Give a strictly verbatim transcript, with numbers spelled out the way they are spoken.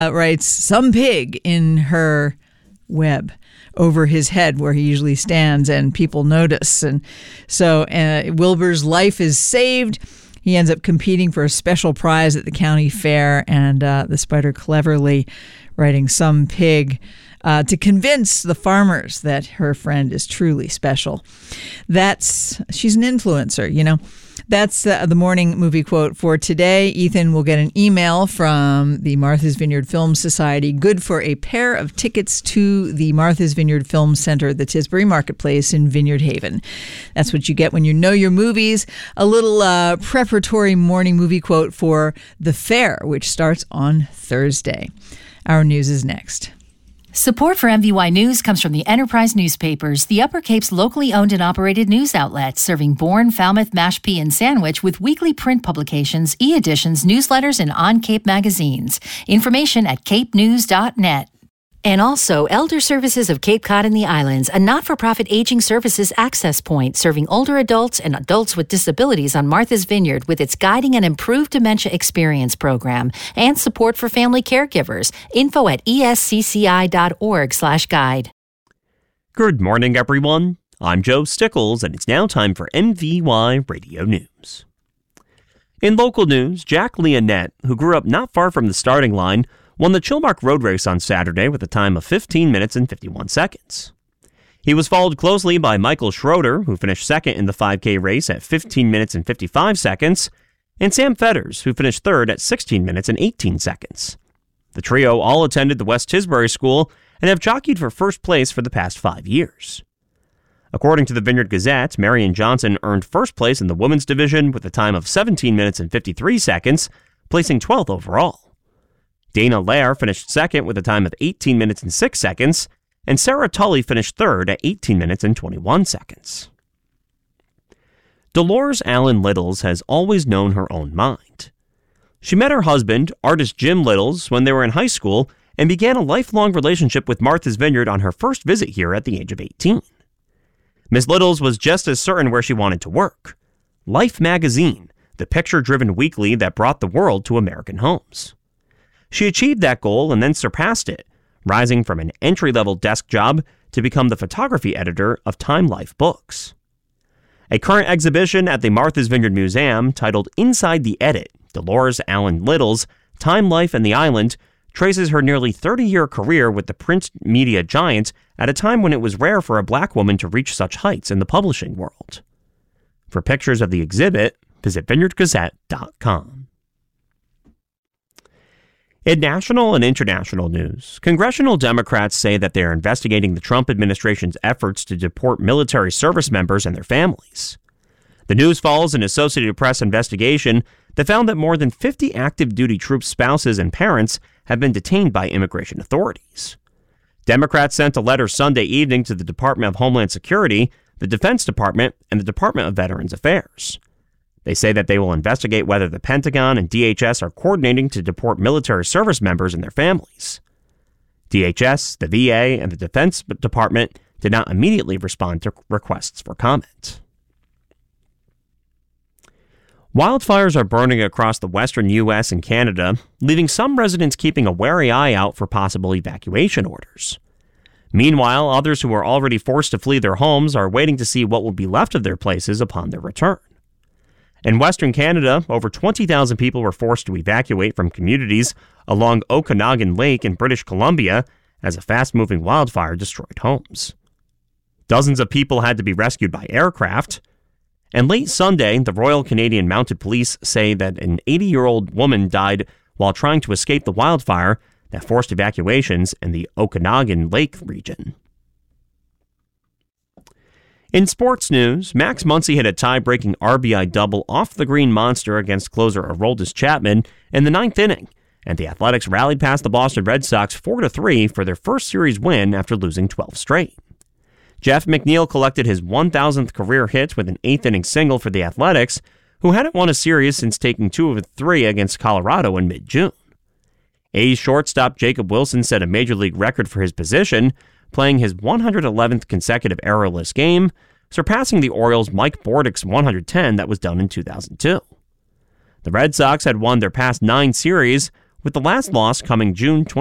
uh, writes, some pig in her web over his head where he usually stands, and people notice. And so uh, Wilbur's life is saved. He ends up competing for a special prize at the county fair, and uh, the spider cleverly writing some pig uh, to convince the farmers that her friend is truly special. That's, she's an influencer, you know. That's uh, the morning movie quote for today. Ethan will get an email from the Martha's Vineyard Film Society, good for a pair of tickets to the Martha's Vineyard Film Center at the Tisbury Marketplace in Vineyard Haven. That's what you get when you know your movies. A little uh, preparatory morning movie quote for the fair, which starts on Thursday. Our news is next. Support for M V Y News comes from the Enterprise Newspapers, the Upper Cape's locally owned and operated news outlet, serving Bourne, Falmouth, Mashpee, and Sandwich with weekly print publications, e-editions, newsletters, and on-Cape magazines. Information at cape news dot net. And also, Elder Services of Cape Cod and the Islands, a not-for-profit aging services access point serving older adults and adults with disabilities on Martha's Vineyard with its Guiding an Improved Dementia Experience program and support for family caregivers. Info at E S C C I dot org slash guide. Good morning, everyone. I'm Joe Stickles, and it's now time for M V Y Radio News. In local news, Jack Leonette, who grew up not far from the starting line, won the Chilmark Road Race on Saturday with a time of fifteen minutes and fifty-one seconds. He was followed closely by Michael Schroeder, who finished second in the five K race at fifteen minutes and fifty-five seconds, and Sam Fetters, who finished third at sixteen minutes and eighteen seconds. The trio all attended the West Tisbury School and have jockeyed for first place for the past five years. According to the Vineyard Gazette, Marion Johnson earned first place in the women's division with a time of seventeen minutes and fifty-three seconds, placing twelfth overall. Dana Lair finished second with a time of eighteen minutes and six seconds, and Sarah Tully finished third at eighteen minutes and twenty-one seconds. Dolores Allen Littles has always known her own mind. She met her husband, artist Jim Littles, when they were in high school and began a lifelong relationship with Martha's Vineyard on her first visit here at the age of eighteen. Miss Littles was just as certain where she wanted to work. Life magazine, the picture-driven weekly that brought the world to American homes. She achieved that goal and then surpassed it, rising from an entry-level desk job to become the photography editor of Time Life books. A current exhibition at the Martha's Vineyard Museum titled Inside the Edit, Dolores Allen Littles, Time Life and the Island, traces her nearly thirty-year career with the print media giant at a time when it was rare for a black woman to reach such heights in the publishing world. For pictures of the exhibit, visit vineyard gazette dot com. In national and international news, congressional Democrats say that they are investigating the Trump administration's efforts to deport military service members and their families. The news follows an Associated Press investigation that found that more than fifty active duty troops' spouses and parents have been detained by immigration authorities. Democrats sent a letter Sunday evening to the Department of Homeland Security, the Defense Department, and the Department of Veterans Affairs. They say that they will investigate whether the Pentagon and D H S are coordinating to deport military service members and their families. D H S, the V A, and the Defense Department did not immediately respond to requests for comment. Wildfires are burning across the western U S and Canada, leaving some residents keeping a wary eye out for possible evacuation orders. Meanwhile, others who are already forced to flee their homes are waiting to see what will be left of their places upon their return. In Western Canada, over twenty thousand people were forced to evacuate from communities along Okanagan Lake in British Columbia as a fast-moving wildfire destroyed homes. Dozens of people had to be rescued by aircraft. And late Sunday, the Royal Canadian Mounted Police say that an eighty-year-old woman died while trying to escape the wildfire that forced evacuations in the Okanagan Lake region. In sports news, Max Muncy hit a tie-breaking R B I double off the green monster against closer Aroldis Chapman in the ninth inning, and the Athletics rallied past the Boston Red Sox four to three for their first series win after losing twelve straight. Jeff McNeil collected his one thousandth career hit with an eighth-inning single for the Athletics, who hadn't won a series since taking two of three against Colorado in mid-June. A's shortstop Jacob Wilson set a major league record for his position, playing his one hundred eleventh consecutive errorless game, surpassing the Orioles' Mike Bordick's one hundred ten that was done in two thousand two. The Red Sox had won their past nine series, with the last loss coming June